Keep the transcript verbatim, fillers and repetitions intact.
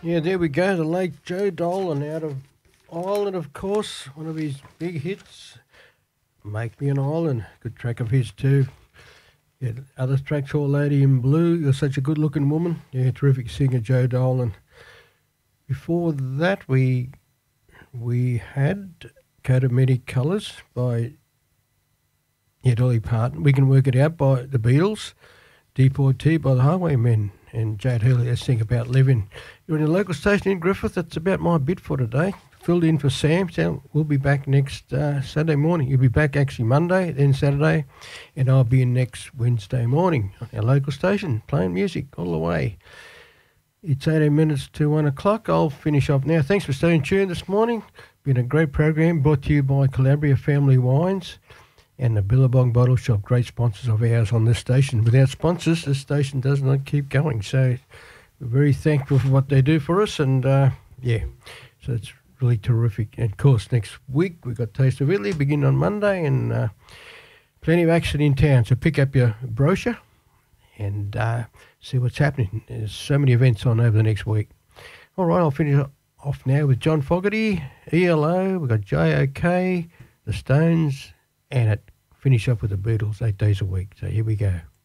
Yeah, there we go. The late Joe Dolan out of Ireland, of course. One of his big hits, Make Me an Island. Good track of his too. Yeah, the other tracks, All Lady in Blue. You're such a good-looking woman. Yeah, terrific singer Joe Dolan. Before that, we we had Coat of Many Colours by yeah, Dolly Parton. We Can Work It Out by the Beatles. Deportee by the Highwaymen. And Jade Hurley, let's think about living. You're in a local station in Griffith. That's about my bit for today. Filled in for Sam. Sam will be back next uh, Saturday morning. You'll be back actually Monday, then Saturday, and I'll be in next Wednesday morning on our local station, playing music all the way. It's eighteen minutes to one o'clock. I'll finish off now. Thanks for staying tuned this morning. Been a great program brought to you by Calabria Family Wines and the Billabong Bottle Shop, great sponsors of ours on this station. Without sponsors, this station does not keep going. So we're very thankful for what they do for us, and uh, yeah, so it's really terrific. And of course, next week we've got Taste of Italy, begin on Monday, and uh, plenty of action in town. So pick up your brochure and uh, see what's happening. There's so many events on over the next week. All right, I'll finish off now with John Fogerty, E L O, we've got J O K, The Stones, and it finish up with the Beatles eight days a week. So here we go.